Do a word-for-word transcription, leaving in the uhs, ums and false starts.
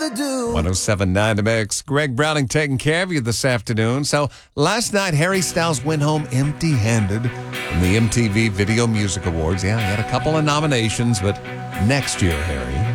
to do. one oh seven point nine The Mix. Greg Browning taking care of you this afternoon. So last night, Harry Styles went home empty-handed from the M T V Video Music Awards. Yeah, he had a couple of nominations, but next year, Harry,